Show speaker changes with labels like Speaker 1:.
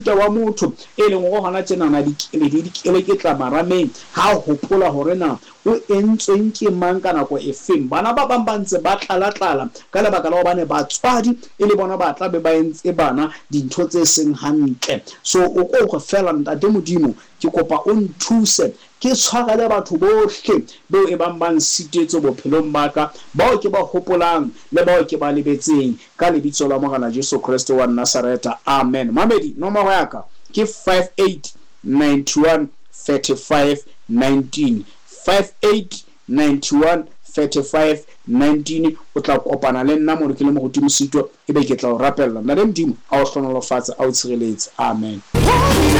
Speaker 1: wa motho e leng go gana tsenana dikele ke tla marameng ha hopola hore na o entsweng ke mang ka nako e feng. Bana ba bang ba ntse ba tlala ka lebaka la hobane batswadi e le bona ba tla be ba entse bana dintho tse seng hantle. So o ko go fela ntate Modimo ke kopa o nthuse ke tshwarele batho bohle beo e bang ba nsitetse bophelong ba ka, bao ke ba hopolang le bao ke ba lebetseng, ka lebitso la Mogala Jesu Kristo wa Nazareta, amen. Mamedi nomoro ya ka ke 5891 35 19 5891 35 19. o tla kopana le nna mo ke le mo godimo sitwa e be ke tla o rapella nna le Modimo a o hlonolofatsa a o tshireletse, amen.